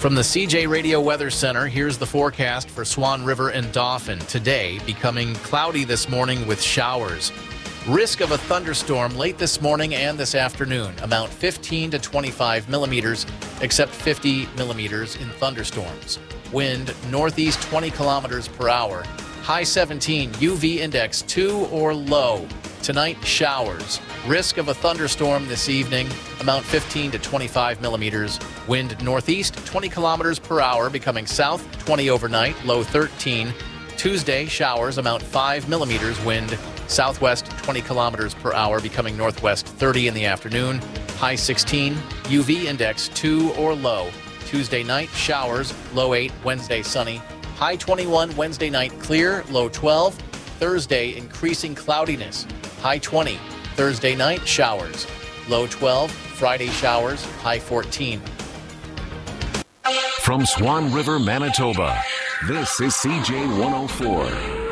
From the CJ Radio Weather Center, here's the forecast for Swan River and Dauphin. Today, becoming cloudy this morning with showers. Risk of a thunderstorm late this morning and this afternoon. Amount 15 to 25 millimeters, except 50 millimeters in thunderstorms. Wind northeast 20 kilometers per hour. High 17, UV index 2 or low. Tonight, showers. Risk of a thunderstorm this evening. Amount 15 to 25 millimeters. Wind northeast 20 kilometers per hour, becoming south 20 overnight. Low 13. Tuesday, showers. Amount 5 millimeters. Wind southwest 20 kilometers per hour, becoming northwest 30 in the afternoon. High 16. UV index 2 or low. Tuesday night, showers. Low 8. Wednesday, sunny. High 21. Wednesday night, clear. Low 12. Thursday, increasing cloudiness. High 20. Thursday night, showers. Low 12. Friday, showers. High 14. From Swan River, Manitoba, this is CJ 104.